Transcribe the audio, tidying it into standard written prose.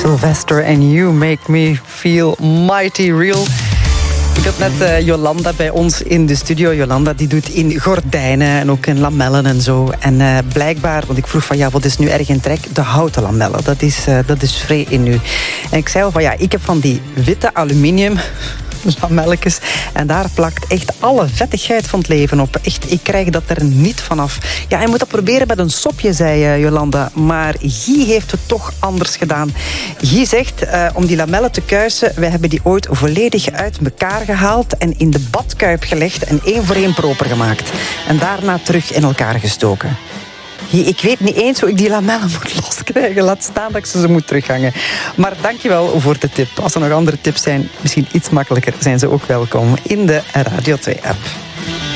Sylvester and You Make Me Feel Mighty Real. Ik had net Jolanda bij ons in de studio. Jolanda die doet in gordijnen en ook in lamellen en zo. En blijkbaar, want ik vroeg van ja, wat is nu erg in trek? De houten lamellen, dat is vrij in nu. En ik zei al van ja, ik heb van die witte aluminium lamelletjes. En daar plakt echt alle vettigheid van het leven op. Echt, ik krijg dat er niet vanaf. Ja, je moet dat proberen met een sopje, zei Jolanda. Maar Guy heeft het toch anders gedaan. Guy zegt, om die lamellen te kuisen, wij hebben die ooit volledig uit elkaar gehaald en in de badkuip gelegd en 1 voor 1 proper gemaakt. En daarna terug in elkaar gestoken. Ik weet niet eens hoe ik die lamellen moet loskrijgen. Laat staan dat ik ze moet terughangen. Maar dankjewel voor de tip. Als er nog andere tips zijn, misschien iets makkelijker, zijn ze ook welkom in de Radio 2-app.